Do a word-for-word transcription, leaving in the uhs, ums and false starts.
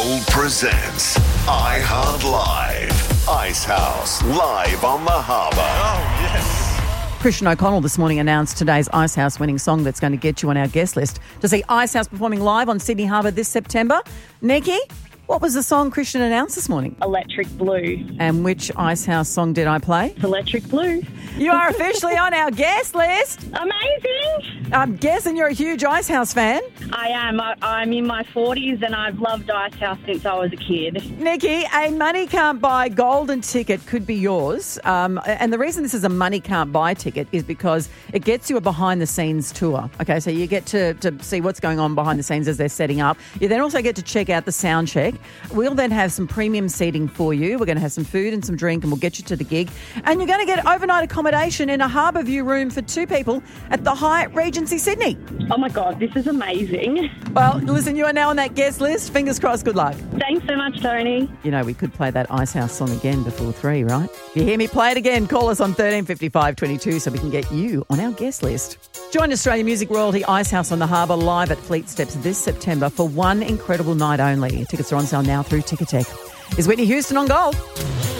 Gold presents iHeart Live. Icehouse live on the harbour. Oh, yes. Christian O'Connell this morning announced today's Icehouse winning song that's going to get you on our guest list to see Icehouse performing live on Sydney Harbour this September. Nikki, what was the song Christian announced this morning? Electric Blue. And which Icehouse song did I play? It's Electric Blue. You are officially on our guest list. Amazing. I'm guessing you're a huge Icehouse fan. I am. I, I'm in my forties and I've loved Icehouse since I was a kid. Nikki, a money can't buy golden ticket could be yours. Um, and the reason this is a money can't buy ticket is because it gets you a behind the scenes tour. Okay, so you get to, to see what's going on behind the scenes as they're setting up. You then also get to check out the sound check. We'll then have some premium seating for you. We're going to have some food and some drink and we'll get you to the gig. And you're going to get overnight accommodation in a Harbour View room for two people at the Hyatt Regency Sydney. Oh my God, this is amazing. Well, listen, you are now on that guest list. Fingers crossed, good luck. Thanks so much, Tony. You know, we could play that Icehouse song again before three, right? If you hear me play it again, call us on thirteen fifty-five twenty-two so we can get you on our guest list. Join Australian music royalty Icehouse on the Harbour live at Fleet Steps this September for one incredible night only. Tickets are on sale now through Ticketek. Is Whitney Houston on gold?